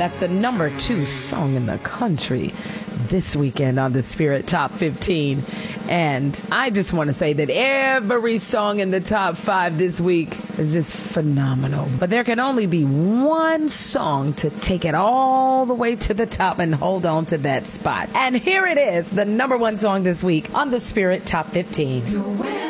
That's the number 2 song in the country this weekend on the Spirit Top 15. And I just want to say that every song in the top 5 this week is just phenomenal. But there can only be one song to take it all the way to the top and hold on to that spot. And here it is, the number 1 song this week on the Spirit Top 15.